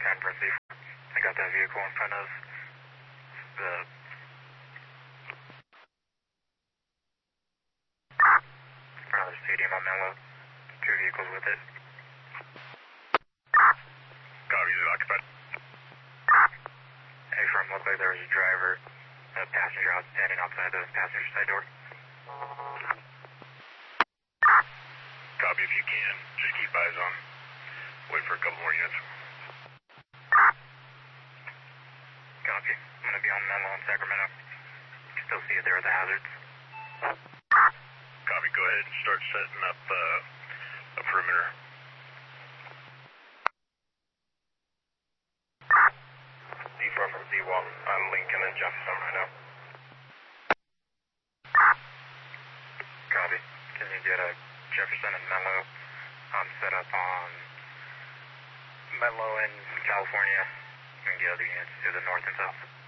10 for C4. I got that vehicle in front of the stadium on Menlo. 2 vehicles with it. Copy, is it occupied? Hey, from looked like there was a driver, a passenger out standing outside the passenger side door. Copy, if you can, just keep eyes on. Wait for a couple more units. Copy. I'm going to be on Menlo in Sacramento. You can still see it there at the hazards. Copy, go ahead and start setting up a perimeter. D4 from D1 on Lincoln and Jefferson right now. Copy. Can you get a Jefferson and Menlo set up on Menlo in California? You can get other units to the north and south.